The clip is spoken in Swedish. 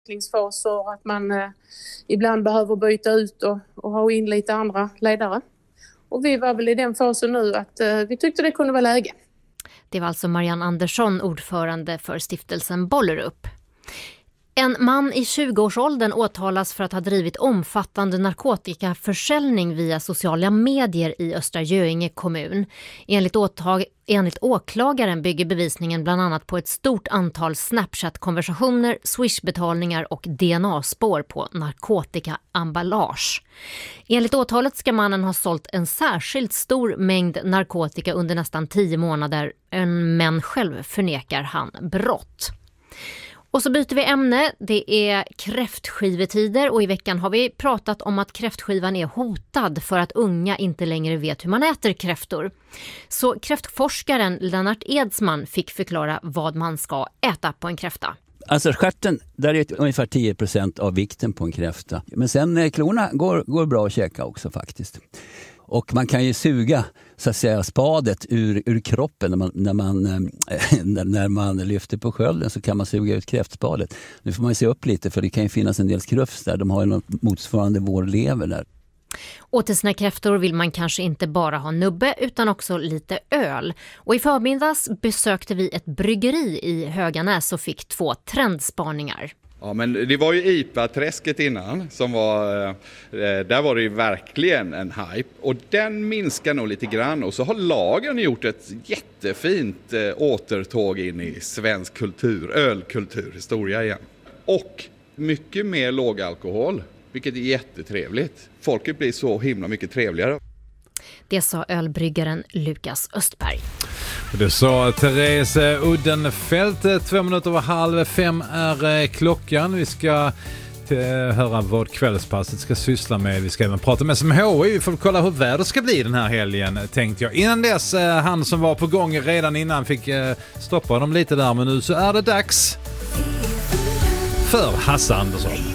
utvecklingsfaser, att man ibland behöver byta ut och ha in lite andra ledare. Och vi var väl i den fasen nu att vi tyckte det kunde vara läge. Det var alltså Marianne Andersson, ordförande för stiftelsen Bollerup. En man i 20-årsåldern åtalas för att ha drivit omfattande narkotikaförsäljning via sociala medier i Östra Göinge kommun. Enligt åklagaren bygger bevisningen bland annat på ett stort antal Snapchat-konversationer, Swish-betalningar och DNA-spår på narkotikaemballage. Enligt åtalet ska mannen ha sålt en särskilt stor mängd narkotika under nästan 10 månader, men själv förnekar han brott. Och så byter vi ämne. Det är kräftskivetider och i veckan har vi pratat om att kräftskivan är hotad för att unga inte längre vet hur man äter kräftor. Så kräftforskaren Lennart Edsman fick förklara vad man ska äta på en kräfta. Alltså stjärten, där är ungefär 10% av vikten på en kräfta. Men sen klorna går bra att käka också faktiskt. Och man kan ju suga så att säga spadet ur kroppen när man lyfter på skölden, så kan man suga ut kräftspadet. Nu får man se upp lite, för det kan ju finnas en del skrufs där. De har ju något motsvarande vår lever där. Och till sina kräftor vill man kanske inte bara ha nubbe utan också lite öl. Och i förmiddags besökte vi ett bryggeri i Höganäs och fick 2 trendspaningar. Ja, men det var ju IPA-träsket innan som var, där var det ju verkligen en hype, och den minskar nog lite grann, och så har lagen gjort ett jättefint återtåg in i svensk kultur, ölkulturhistoria igen. Och mycket mer lågalkohol, vilket är jättetrevligt. Folket blir så himla mycket trevligare. Det sa ölbryggaren Lukas Östberg. Det sa Therese Uddenfelt. 5:02 är klockan. Vi ska höra vad kvällspasset ska syssla med. Vi ska även prata med SMHI. Vi får kolla hur vädret ska bli den här helgen, tänkte jag. Innan dess, han som var på gång redan innan fick stoppa dem lite där. Men nu så är det dags för Hasse Andersson.